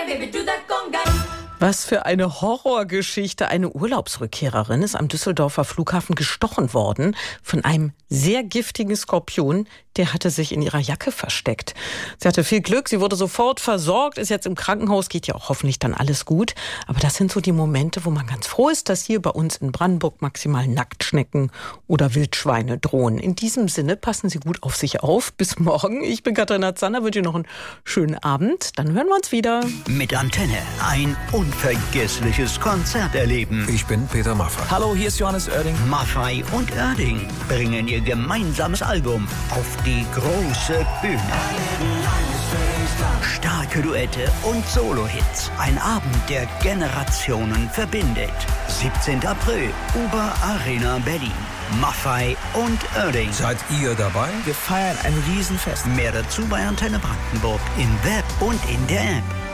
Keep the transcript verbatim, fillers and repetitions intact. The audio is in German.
Was für eine Horrorgeschichte. Eine Urlaubsrückkehrerin ist am Düsseldorfer Flughafen gestochen worden von einem sehr giftigen Skorpion. Der hatte sich in ihrer Jacke versteckt. Sie hatte viel Glück, sie wurde sofort versorgt, ist jetzt im Krankenhaus, geht ja auch hoffentlich dann alles gut. Aber das sind so die Momente, wo man ganz froh ist, dass hier bei uns in Brandenburg maximal Nacktschnecken oder Wildschweine drohen. In diesem Sinne, passen Sie gut auf sich auf. Bis morgen. Ich bin Katharina Zander, wünsche Ihnen noch einen schönen Abend. Dann hören wir uns wieder. Mit Antenne ein unvergessliches Konzert erleben. Ich bin Peter Maffay. Hallo, hier ist Johannes Oerding. Maffay und Oerding bringen ihr gemeinsames Album auf die große Bühne. Starke Duette und Solo-Hits. Ein Abend, der Generationen verbindet. siebzehnten April, Uber Arena Berlin. Maffay und Oerding. Seid ihr dabei? Wir feiern ein Riesenfest. Mehr dazu bei Antenne Brandenburg im Web und in der App.